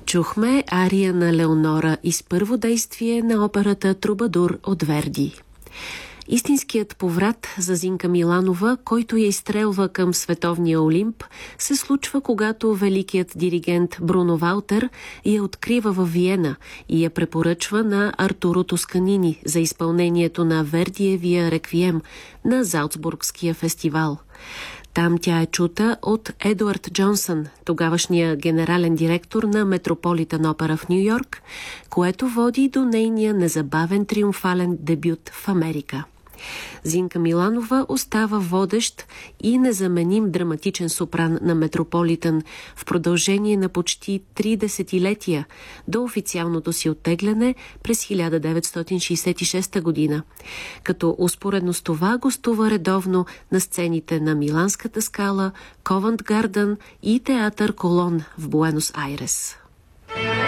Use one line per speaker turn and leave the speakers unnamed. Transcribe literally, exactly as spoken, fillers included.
Чухме ария на Леонора из първо действие на операта Трубадур от Верди. Истинският поврат за Зинка Миланова, който я изстрелва към световния Олимп, се случва, когато великият диригент Бруно Валтер я открива във Виена и я препоръчва на Артуро Тосканини за изпълнението на Вердиевия реквием на Залцбургския фестивал. Там тя е чута от Едуард Джонсън, тогавашния генерален директор на Метрополитън опера в Ню Йорк, което води до нейния незабавен триумфален дебют в Америка. Зинка Миланова остава водещ и незаменим драматичен сопран на Метрополитън в продължение на почти три десетилетия до официалното си оттегляне през хиляда деветстотин шейсет и шеста година, като успоредно с това гостува редовно на сцените на Миланската скала, Ковент Гарден и театър Колон в Буенос Айрес.